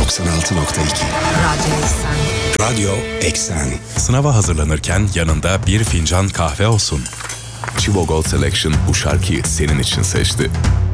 Radyo Eksen. Radyo Eksen. Sınava hazırlanırken yanında bir fincan kahve olsun. Chivo Gold Selection bu şarkıyı senin için seçti.